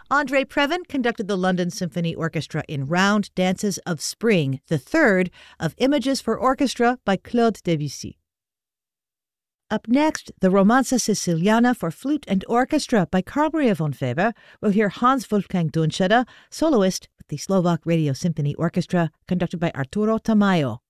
André Previn conducted the London Symphony Orchestra in Round Dances of Spring, the third of Images for Orchestra by Claude Debussy. Up next, the Romanza Siciliana for Flute and Orchestra by Carl Maria von Weber. We'll hear Hans Wolfgang Dunscheder, soloist with the Slovak Radio Symphony Orchestra, conducted by Arturo Tamayo.